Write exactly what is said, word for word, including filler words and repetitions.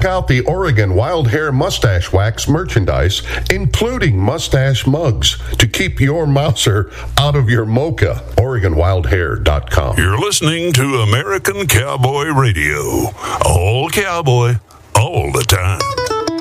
Check out the Oregon Wild Hair Mustache Wax merchandise, including mustache mugs, to keep your mouser out of your mocha. Oregon Wild Hair dot com. You're listening to American Cowboy Radio. All cowboy, all the time.